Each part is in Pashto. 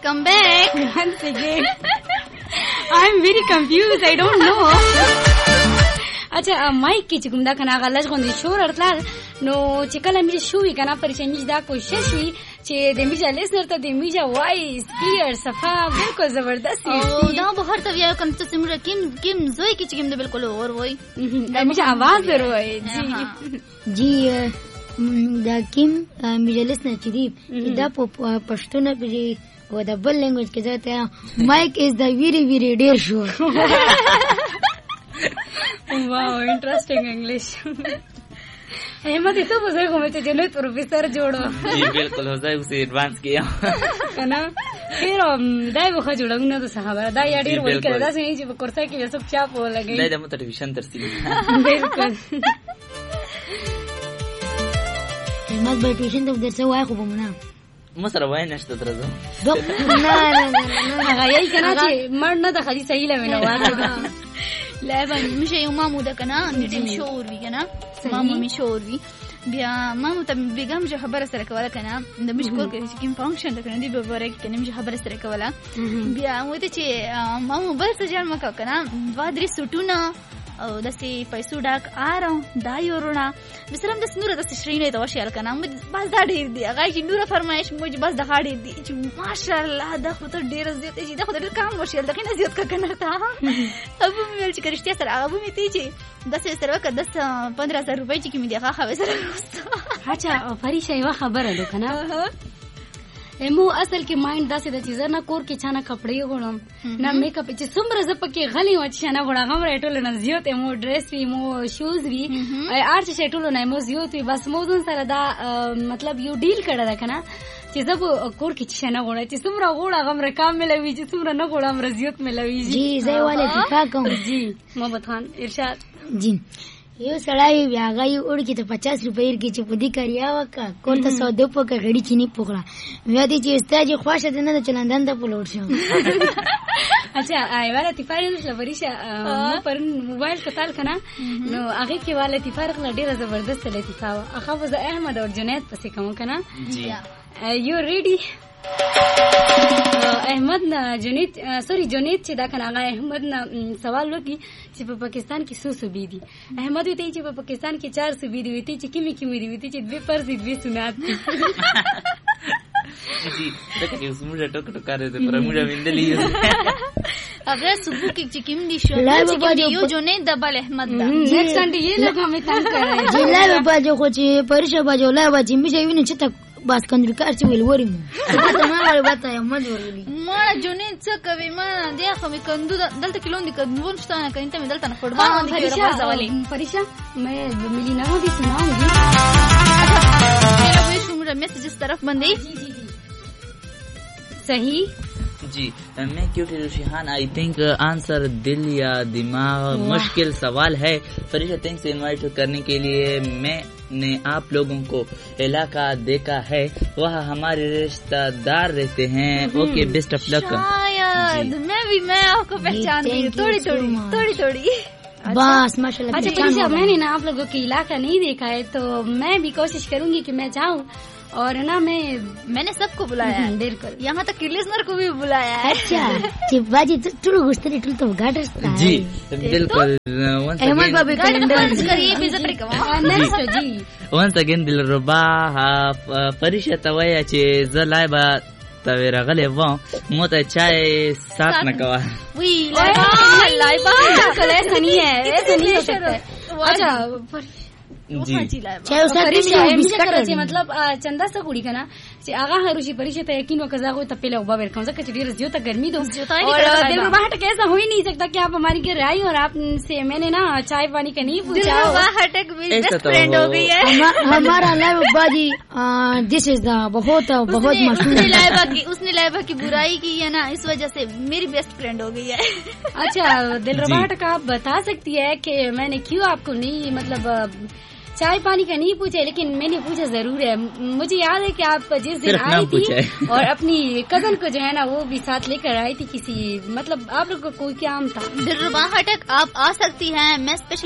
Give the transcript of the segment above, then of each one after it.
Welcome back. Once again. I'm very confused. I don't know. अच्छा माइक की चिकुमदा कना गलज गोंदी शोर अर्थला नो चिकला मिजे शुवी कना परिचय दा कोशिश हुई چې د میجا لیسنر ته د میجا وایس کلیر صفا بالکل زبردست او دا بهر ته یو کنه ته سمره کیم زوی کی چې کیم د بالکل اور وای د میجا आवाज وروي جی دا کیم میجا لیسنر چې دی دا په پښتون په او د بل لنګویج کې ځته مایک از د ویری ویری ډیر شو واو इंटरेस्टिंग इंग्लिश अहमद तो बुजुर्ग हो में जने प्रोफेसर जोड़ो जी बिल्कुल हो जाए उसे एडवांस किया है ना फिर दाई वो खा जोड़ंग ना तो साहब दाई यार वही कर दा सही जी कोर्सा की सब चाप हो लगे दाई दम टेलीविजन तरसी बिल्कुल अहमद भाई ट्यूशन तो उधर से वाई खूब मना مصر وين نشته درځو هغه یې کنه چې مړ نه د خدي صحیح لمنه واه لا باندې مشه یو مامو د کنه د ټیم شور وی کنه مامو می شور وی بیا مامو ته بیګم چې خبره سره کوله کنه د مشکور کې چې کوم فنکشن د کنه دی به ورګ کنه مشه خبره سره کوله بیا مو ته چې مامو بل څه ځان مکه کنه وادري سټونه او داسې پیسو ډاک آرام دا یورونه مثلا د سنوره د شرینې د وشیل کنه بس دا ډیر دی هغه چې نوره فرمایش موږ بس د غاړې دی چې ماشاءالله دا خو ته ډیر زیات چې دا خو ډیر کم وشیل دغه نه زیات کنه تا ابو مې چې کرشتیا سره ابو مې تی چې داسې سره وکړه 10-15,000 روپۍ چې مې دی هغه سره اچھا فریشه یو خبره ده کنه مو اصل کې مایند داسې د چیزه نه کور کې چانه کپڑے غوړم نه میک اپ چې څومره زپکه غلي و چې نه غوړم غم راټول نه زیات مو ډریس وی مو شوز وی ارچ شټول نه مو زیات وی بس مو ځون سره دا مطلب یو ډیل کړه دا کنه چې زب کور کې چې نه غوړم چې څومره غوړم غم رقم ملوي چې څومره نه غوړم رضیت ملوي جی زي والے اتفاق کوم جی محمد خان ارشاد جی یو سړی بیا هغه یو اړ کې ته 50 روپۍ کې چې په دې کاریا وکا کوته 100 په غړي چینی پوکړه بیا دې چې استاجي خواشه ده نه چلندان ته پلوړ شو اچھا ایواله تفارین لوریشه مو پر موبایل کتل کنه نو هغه کې والا تفارق ډیره زبردست لطیفه هغه وز احمد او جنید پسې کوم کنه یو ریډي احمد نه جنید سوري جنید چې دا کنه هغه احمد نه سوال وکي چې په پاکستان کې سو بي دي احمد وی ته چې په پاکستان کې 400 بي دي وی ته چې کمی دی وی ته چې 2 فرض 2 سنت جی دا کې سمجه ټوک کار دې پر موږ ویندلی اگر صبح کې چې کیم دي شو چې یو جنید د بل احمد دا نیکسٹ سنډے یې لګا مې تنگ کړای جی لا بابا جو خو چې پرشه باجو لا باجی مې ویني چې تک بس کندر کار چې ویل وریم ته ما غواړم وته مې ورولي ما جنید څه کوي ما دی خو مې کندو دلته کلون دي کندون شته کین ته مې دلته نه فوټبال باندې کېږي ورځولې فريشه मैं मिली ना भी सुनाऊंगी मेरा भी शुमरा मैसेज इस तरफ बंदी सही जी मैं क्योंकि रुशिहान आई थिंक आंसर दिल या दिमाग मुश्किल सवाल है फरीशा थैंक्स इनवाइट करने के लिए मैंने आप लोगों को इलाका देखा है वह हमारे रिश्तेदार रहते हैं ओके बेस्ट ऑफ लक शायद मैं आपको पहचानती हूँ थोड़ी बस माशाल्लाह अच्छा फरीशा मैंने ना आप लोगों के इलाका नहीं देखा है तो मैं भी कोशिश करूंगी कि मैं जाऊं और ना मैंने सबको बुलाया है बिल्कुल यहाँ तक लिसनर को भी बुलाया है अच्छा बाजी टुल गुस्तरी टुल तो गाडर जी बिल्कुल अहमद बाबू गाडर करिए बेइज्जत नेक्स्ट जी once again दिलरुबा फरीशा تویا چې زلایبا تاویرا غلې و مو ته چای سات نه کوا وی لایبا کله سنی ہے ایسا نہیں ہو سکتا اچھا जी چای وسه مطلب چندا سره ګړي کنه چې هغه هروشي پریشه ته یقین وکړه غو ته پهله وبا ورکوم ځکه چې ډیر زیاته ګرمي دو और दिलरुबा हटक ऐसा हो ही नहीं सकता कि आप हमारी घर आई और आपसे मैंने ना चाय पानी का नहीं पूछा दिलरुबा हटक मेरी बेस्ट फ्रेंड हो गई है हमारा लाइबा जी दिस इज द बहुत मशहूर उसने लाइबा की बुराई की है ना इस वजह से मेरी बेस्ट फ्रेंड हो गई है अच्छा दिलरुबा हटक आप बता सकती है कि मैंने क्यों आपको नहीं मतलब चाय पानी का नहीं पूछा लेकिन मैंने पूछा जरूर है मुझे याद है कि आप जिस दिन आई थी और अपनी कजन को जो है ना वो भी साथ लेकर आई थी किसी मतलब आप लोग को कोई काम था दिलरुबा हटक आप आ सकती हैं मैं स्पेशली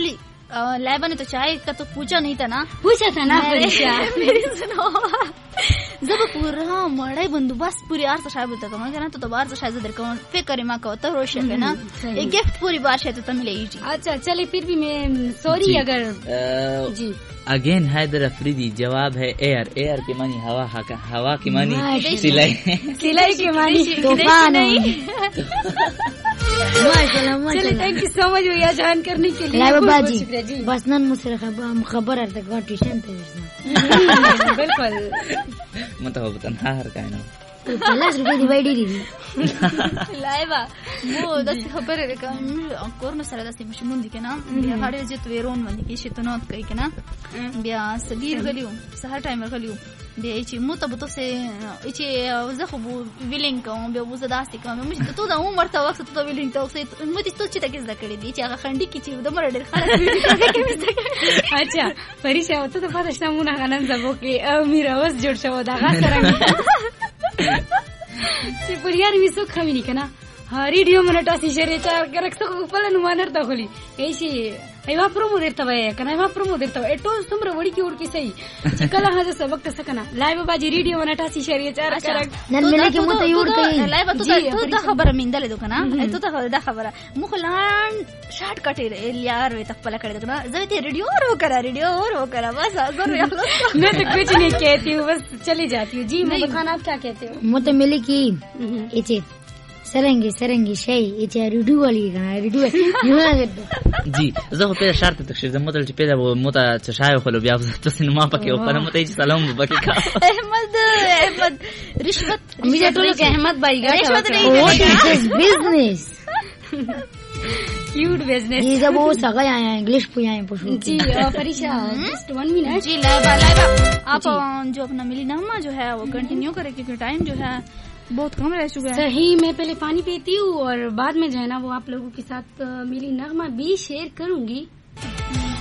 लाइबा ने तो चाय का तो पूछा नहीं था ना। पूछा था ना फरिशा। मेरी सुनो जब पूरा मड़ाई बंदोबस्त पूरी आर तो शायद बोलता कमा करना तो बार तो शायद इधर कौन फिर करे माँ का होता रोश है ना एक गिफ्ट पूरी बात है तो मिलेगी जी। अच्छा चले फिर भी मैं सॉरी अगर जी अगेन हैदर अफरीदी जवाब है एयर। एयर के मानी हवा की मानी सिलाई के मानी तूफान चले थैंक यू सो मच भैया जान करने के लिए। बाजी बस नन मुझसे खबर है तक ट्यूशन पे बिल्कुल मतलब बता हर का ना 50 रुपये डिवाइड दी लाइबा वो दस खबर है का कोरोना सारा दस मुश मुंदी के ना बिया हाड़े जत वेरोन मंदी के शितनोत कई के ना बिया सगीर गलियो सहर टाइम गलियो बिया इची मुतब तो से इची जखबु विलिंग का बिया वो जदास्ती का मुझे तो दा उमर था वक्त तो विलिंग तो से मुझे तो चिता के जकड़ी दी चागा खंडी की चीज द मरडर अच्छा परिचय होता तो पता है मुना गाना सबो के मेरा बस जोड़ शो दागा सरंग सी पुरियार मी सुख खमी कना हाँ रेडियो में टासी शरीर चार करक सको पलन मानर तो खोली ऐसी ऐवा प्रोमो देता है कना ऐवा प्रोमो देता है एटो सुमर वड़ी की उड़ की सही कला हाँ जो सबक तो सकना लाइव बाजी रेडियो में टासी शरीर चार करक नन मिले के मुते उड़ गई लाइव तो खबर मिंदा ले दो कना तो खबर मुखलान शॉर्ट कट यार वे तक पला कर दो ना जब ते रेडियो और वो करा बस मैं तो कुछ नहीं कहती हूँ बस चली जाती हूँ। जी मैं खाना आप क्या कहते हो? मुते मिले की इचे सरंगी شيء इचे रेडियो वाली गाना रेडियो जी زه په شرط ته چې زموږ ته پیدا و موته تشایو خلو بیا تاسو نو ما پکې او پر موته سلام پکې کا احمد رشوت مجھے ټول کې احمد भाई کا رشوت नहीं बिजनेस क्यूट बिजनेस ये जब वो सगा आया इंग्लिश पुयाए पुशु जी फरिशा जस्ट 1 मिनट जी लाइबा आप जो अपना मिली नामा जो है वो कंटिन्यू करें क्योंकि टाइम जो है बहुत कम रह चुका है। सही मैं पहले पानी पीती हूँ और बाद में जो है ना वो आप लोगों के साथ मिली नगमा भी शेयर करूंगी।